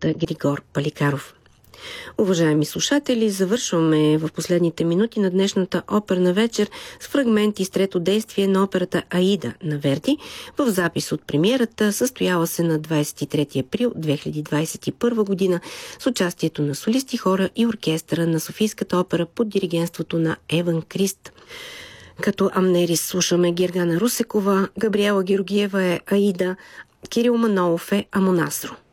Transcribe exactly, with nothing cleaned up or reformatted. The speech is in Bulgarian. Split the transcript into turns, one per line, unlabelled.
диригента Григор Паликаров. Уважаеми слушатели, завършваме в последните минути на днешната оперна вечер с фрагменти с трето действие на операта Аида на Верди в запис от премиерата, състояла се на двадесет и трети април две хиляди двадесет и първа година с участието на солисти, хора и оркестъра на Софийската опера под диригентството на Еван Крист. Като Амнерис слушаме Гергана Русекова, Габриела Георгиева е Аида, Кирил Манолов е Амонасро.